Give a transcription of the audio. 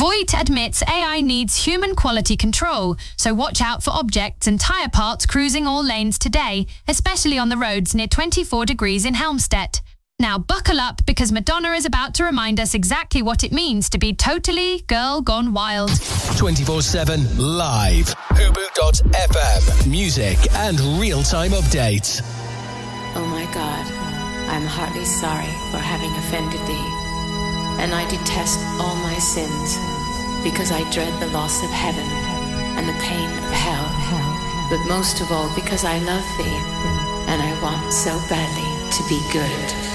Voigt admits AI needs human quality control, so watch out for objects and tyre parts cruising all lanes today, especially on the roads near 24 degrees in Helmstedt. Now buckle up, because Madonna is about to remind us exactly what it means to be totally girl gone wild. 24/7 live. Hubu.fm. Music and real-time updates. Oh my God, I'm heartily sorry for having offended thee, and I detest all my sins, because I dread the loss of heaven and the pain of hell, but most of all because I love thee, and I want so badly to be good.